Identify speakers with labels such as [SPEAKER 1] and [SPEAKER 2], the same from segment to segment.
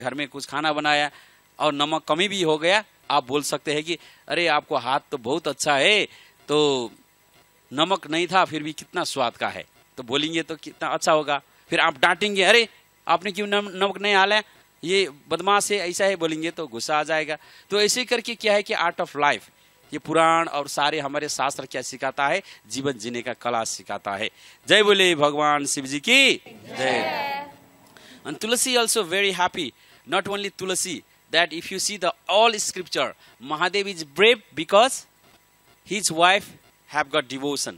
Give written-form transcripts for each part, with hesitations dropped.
[SPEAKER 1] घर में कुछ खाना बनाया और नमक कमी भी हो गया, आप बोल सकते हैं कि अरे आपको हाथ तो बहुत अच्छा है, तो नमक नहीं था फिर भी कितना स्वाद का है, तो बोलेंगे तो कितना अच्छा होगा। फिर आप डांटेंगे, अरे आपने क्यों नमक नहीं डाला, ये बदमाश है, ऐसा है बोलेंगे तो गुस्सा आ जाएगा। तो ऐसे करके क्या है कि आर्ट ऑफ लाइफ, ये पुराण और सारे हमारे शास्त्र क्या सिखाता है, जीवन जीने का कला सिखाता है। जय बोले भगवान शिव जी की जय। And Tulasi also very happy, not only Tulasi, that if you see the all scripture, Mahadev is brave because his wife have got devotion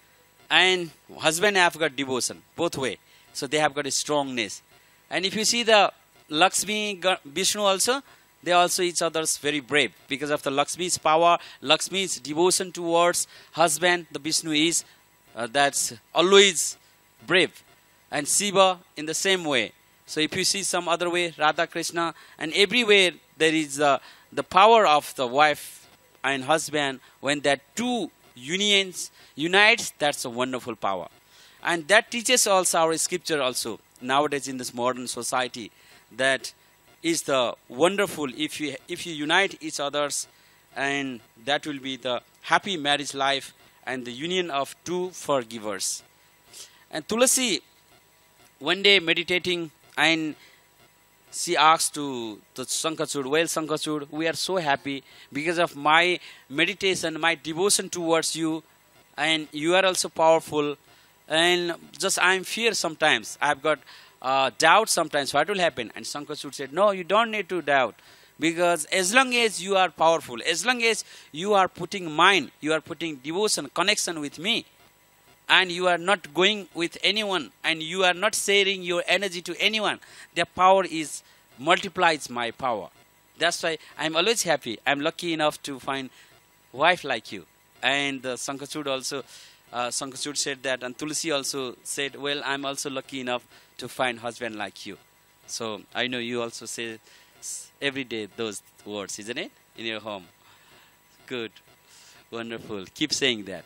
[SPEAKER 1] and husband have got devotion, both way. So they have got a strongness. And if you see the Lakshmi, Vishnu also, they also each other's very brave because of the Lakshmi's power, Lakshmi's devotion towards husband. The Vishnu is that's always brave, and Shiva in the same way. So if you see some other way, Radha Krishna, and everywhere there is the power of the wife and husband. When that two unions unites, that's a wonderful power, and that teaches also our scripture also nowadays in this modern society. That is the wonderful if you unite each others, and that will be the happy marriage life and the union of two forgivers. And Tulasi one day meditating, and she asked to the Sankachud, well Sankachud, we are so happy because of my meditation, my devotion towards you, and you are also powerful, and just I am fear sometimes, I have got doubt sometimes, what will happen? And Sankachud said, no, you don't need to doubt, because as long as you are powerful, as long as you are putting mind, you are putting devotion, connection with me, and you are not going with anyone, and you are not sharing your energy to anyone, their power is multiplies my power. That's why I'm always happy. I'm lucky enough to find wife like you. And Sankachud also, Sankachud said that, and Tulasi also said, well, I'm also lucky enough to find husband like you. So I know you also say every day those words, isn't it, in your home? Good, wonderful. Keep saying that.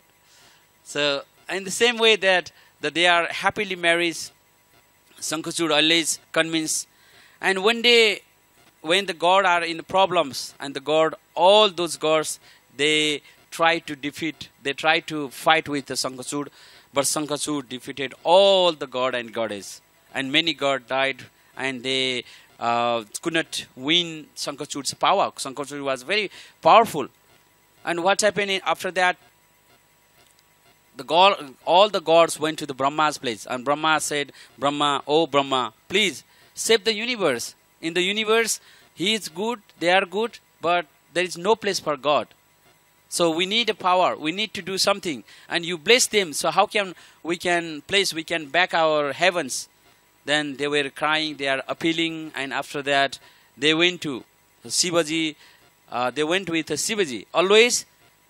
[SPEAKER 1] So in the same way that they are happily married, Sankachud always convinced. And one day, when the god are in problems, and the god, all those gods, they try to defeat, they try to fight with the Sankachud, but Sankachud defeated all the god and goddess, and many gods died, and they could not win Sankachud's power. Sankachud was very powerful. And what happened after that? All the gods went to the Brahma's place, and Brahma said, Brahma, oh Brahma, please save the universe. In the universe, he is good, they are good, but there is no place for God. So we need a power, we need to do something, and you bless them, so how can we can back our heavens? Then they were crying, they are appealing, and after that they went to Shivaji, they went with Shivaji. Always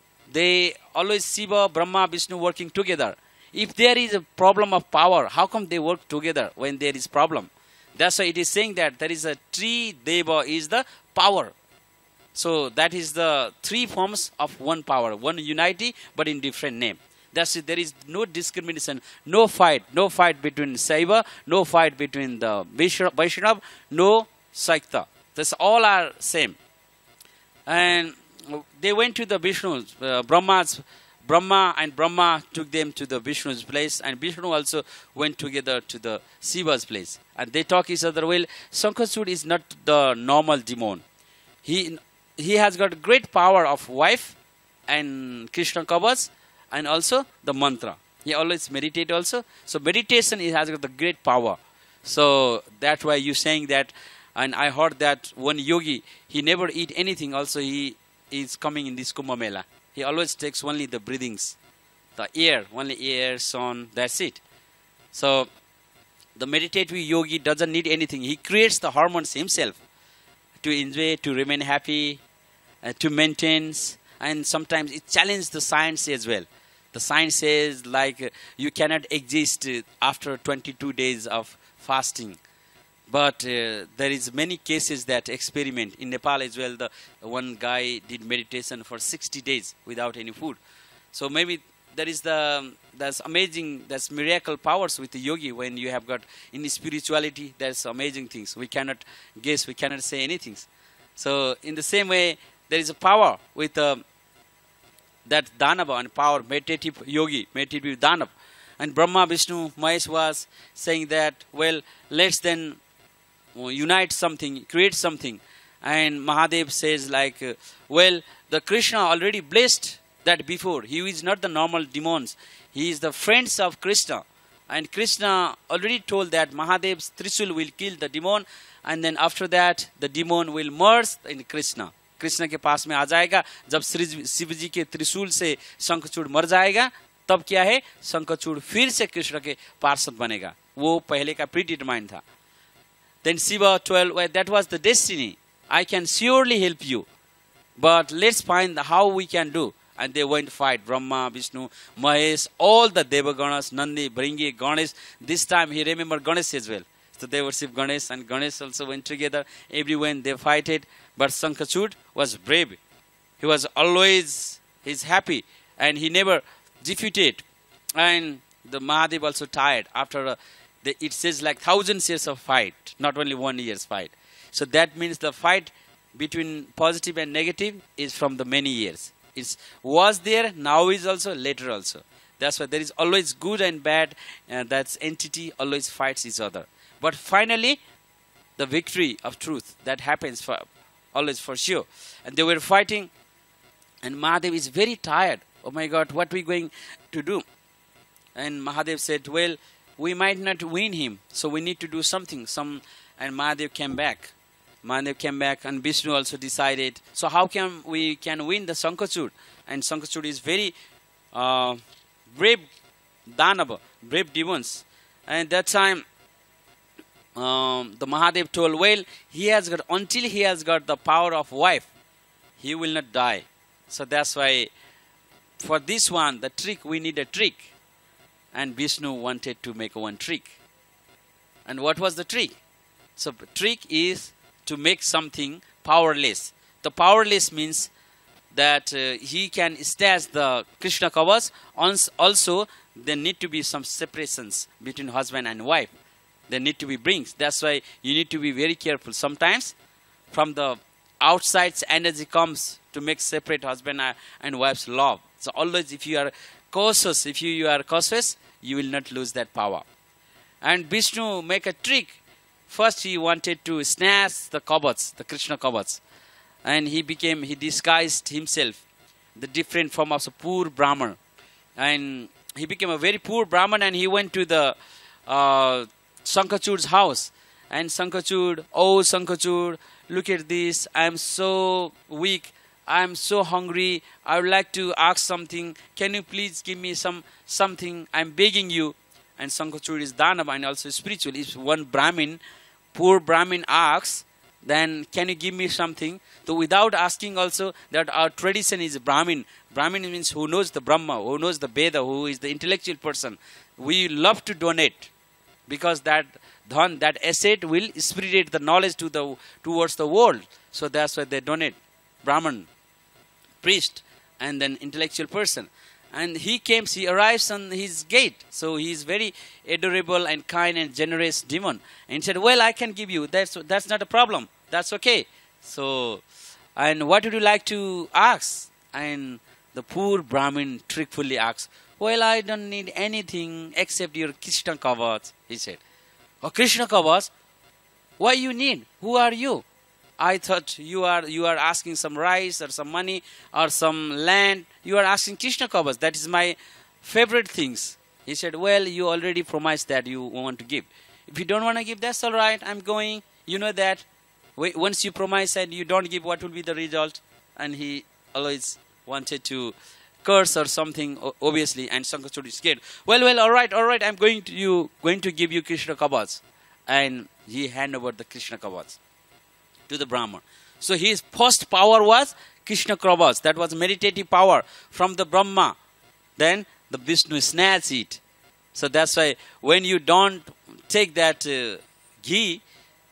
[SPEAKER 1] Shiva, Brahma, Vishnu working together. If there is a problem of power, how come they work together when there is problem? That's why it is saying that there is a three Deva is the power. So that is the three forms of one power, one unity, but in different name. That's it. There is no discrimination, no fight between Saiva, no fight between the Vaishnava, no Saikta. That's all are same. And they went to the Vishnu's, Brahma and Brahma took them to the Vishnu's place, and Vishnu also went together to the Shiva's place. And they talk each other. Well, Sankachud is not the normal demon. He has got great power of wife and Krishna Kavach, and also the mantra. He always meditate also. So meditation has got the great power. So that's why you saying that. And I heard that one yogi, he never eat anything. Also he is coming in this Kumbh Mela. He always takes only the breathings, the air, only air, sun, that's it. So the meditative yogi doesn't need anything. He creates the hormones himself to enjoy, to remain happy, to maintain, and sometimes it challenges the science as well. The science says like you cannot exist after 22 days of fasting. But there is many cases that experiment. In Nepal as well, one guy did meditation for 60 days without any food. So maybe there is that's amazing, that's miracle powers with the yogi. When you have got in spirituality, there's amazing things we cannot guess, we cannot say anything. So in the same way, there is a power with that Danava, and power meditative yogi, meditative Danav. And Brahma, Vishnu, Mahesh was saying that, well, let's then unite something, create something. And Mahadev says like, well, the Krishna already blessed that before. He is not the normal demons. He is the friends of Krishna. And Krishna already told that Mahadev's Trishul will kill the demon. And then after that, the demon will merge in Krishna. Krishna के पास में आ जाएगा. जब श्री शिव जी के त्रिशूल से शंखचूड़ मर जाएगा, तब क्या है, शंखचूड़ फिर से कृष्ण के पार्षद बनेगा. वो पहले का प्री डिटरमाइंड था. Then Shiva told, well, that was the destiny. I can surely help you, but let's find how we can do. And they went to fight Brahma, Vishnu, Mahesh, all the Devaganas, Nandi, Bringi, Ganesh. This time he remembered Ganesh as well. So they worship Ganesh, and Ganesh also went together. Everyone they fighted, but Sankhachud was brave. He was always, he's happy, and he never defeated. And the Mahadev also tired after it says like 1,000 years of fight, not only 1 year's fight. So that means the fight between positive and negative is from the many years. It was there, now is also, later also. That's why there is always good and bad, and that entity always fights each other. But finally, the victory of truth, that happens for always for sure. And they were fighting, and Mahadev is very tired. Oh my God, what are we going to do? And Mahadev said, well, we might not win him, so we need to do something. And Mahadev came back. Mahadev came back, and Vishnu also decided, so how can we win the Sankhachud? And Sankhachud is very brave Danava, brave demons. And that time, the Mahadev told, well, until he has got the power of wife, he will not die. So that's why, for this one, the trick, we need a trick. And Vishnu wanted to make one trick. And what was the trick? So the trick is to make something powerless. The powerless means that he can stash the Krishna Kavach. Also, there need to be some separations between husband and wife. There need to be brings. That's why you need to be very careful. Sometimes from the outside energy comes to make separate husband and wife's love. So always if you are cautious, you will not lose that power. And Vishnu make a trick. First he wanted to snatch the Kavach, the Krishna Kavach. And he disguised himself, the different form of a poor Brahman. And he became a very poor Brahman, and he went to the Sankhachud's house. And Sankhachud, oh Sankhachud, look at this, I am so weak, I am so hungry, I would like to ask something, can you please give me something, I am begging you. And Sankhachud is Danava and also spiritual. If one Brahmin, poor Brahmin asks, then can you give me something? So without asking also, that our tradition is Brahmin. Brahmin means who knows the Brahma, who knows the Veda, who is the intellectual person. We love to donate, because that dhan, that asset will spread the knowledge towards the world. So that's why they donate. Brahman, priest, and then intellectual person. And he arrives on his gate. So he is very adorable and kind and generous demon. And he said, well, I can give you. That's not a problem. That's okay. So, and what would you like to ask? And the poor Brahmin trickfully asks, well, I don't need anything except your Krishna Kavach, he said. Oh, Krishna Kavach? Why you need? Who are you? I thought you are asking some rice or some money or some land. You are asking Krishna Kavach. That is my favorite things. He said, well, you already promised that you want to give. If you don't want to give, that's all right. I'm going. You know that. Once you promise and you don't give, what will be the result? And he always wanted to curse or something, obviously. And Sankhachud is scared. Well, all right. I'm going to give you Krishna Kavach. And he handed over the Krishna Kavach to the Brahman. So his first power was Krishna Kavach. That was meditative power from the Brahma. Then the Vishnu snatched it. So that's why when you don't take that ghee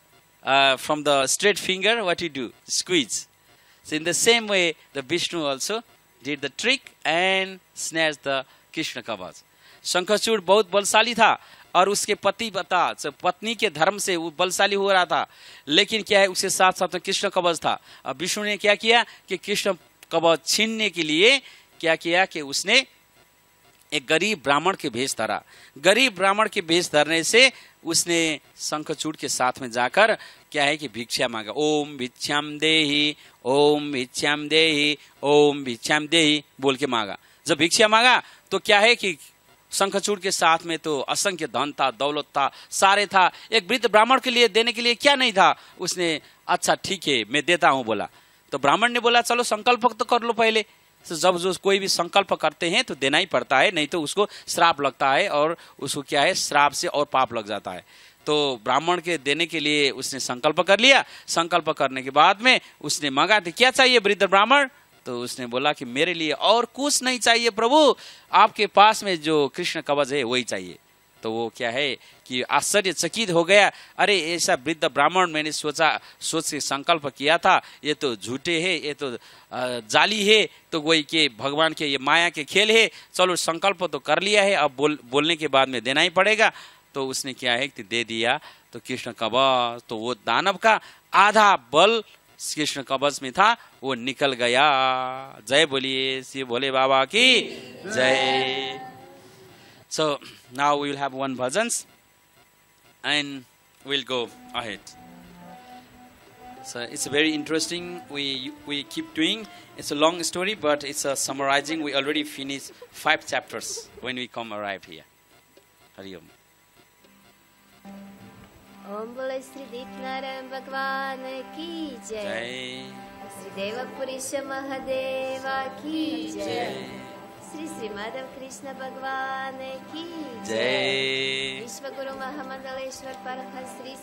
[SPEAKER 1] from the straight finger, what you do? Squeeze. So in the same way, the Vishnu also did the trick and snatched the Krishna कवच। शंखचूड़ बहुत बलशाली था और उसके पत्नी के धर्म से वो बलशाली हो रहा था, लेकिन क्या है उसके साथ साथ में कृष्ण कवच था। अब विष्णु ने क्या किया कि कृष्ण कवच छीनने के लिए क्या किया कि उसने एक गरीब ब्राह्मण के भेष धरा। गरीब ब्राह्मण के भेष धरने से उसने शंखचूड़ के साथ में जाकर क्या है कि भिक्षा मांगा। ओम भिक्षाम देहि, ओम भिक्षाम देहि, ओम भिक्षाम देहि बोल के मांगा। जब भिक्षा मांगा तो क्या है कि शंखचूड़ के साथ में तो असंख्य धन था, दौलत था, सारे था। एक वृद्ध ब्राह्मण के लिए देने के लिए क्या नहीं था। उसने अच्छा ठीक है मैं देता हूं बोला। तो ब्राह्मण ने बोला चलो संकल्प तो कर लो पहले। तो जब जो कोई भी संकल्प करते हैं तो देना ही पड़ता है, नहीं तो उसको श्राप लगता है और उसको क्या है श्राप से और पाप लग जाता है। तो ब्राह्मण के देने के लिए उसने संकल्प कर लिया। संकल्प करने के बाद में उसने मांगा था क्या चाहिए वृद्ध ब्राह्मण। तो उसने बोला कि मेरे लिए और कुछ नहीं चाहिए प्रभु, आपके पास में जो कृष्ण कवच है वही चाहिए। तो वो क्या है कि आश्चर्यचकित हो गया। अरे ऐसा वृद्ध ब्राह्मण, मैंने सोच के संकल्प किया था, ये तो झूठे है, ये तो जाली है, तो वही के भगवान के ये माया के खेल है। चलो संकल्प तो कर लिया है, अब बोलने के बाद में देना ही पड़ेगा। तो उसने क्या है कि दे दिया। तो कृष्ण कवच तो वो दानव का आधा बल कृष्ण कवच में था, वो निकल गया। जय बोलिए श्री भोले बाबा की जय। So now we will have one bhajans and we'll go ahead. So it's very interesting. We keep doing. It's a long story, but it's a summarizing. We already finished 5 chapters when we arrived here. Hari Om.
[SPEAKER 2] ओम बोले श्री दीपनारायण भगवान की जय। श्री देवपुरीश महादेवा की जय। श्री श्री माधव कृष्ण भगवान की जय। विश्व गुरु महामंडलेश्वर परख श्री